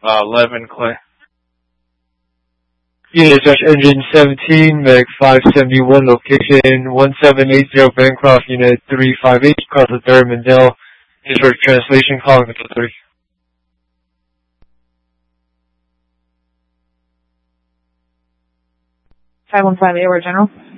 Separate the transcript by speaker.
Speaker 1: 11 Clay.
Speaker 2: Unit Dutch Engine 17, Meg 571, location 1780 Bancroft, Unit 358, across the 3rd Mandel. Is for translation, calling the 3.
Speaker 3: 5158, General.